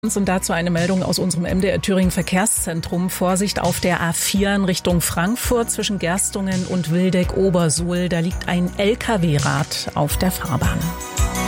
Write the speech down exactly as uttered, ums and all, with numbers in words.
abends und dazu eine Meldung aus unserem M D R Thüringen Verkehrszentrum. Vorsicht auf der A vier in Richtung Frankfurt zwischen Gerstungen und Wildeck-Obersuhl. Da liegt ein L K W-Rad auf der Fahrbahn.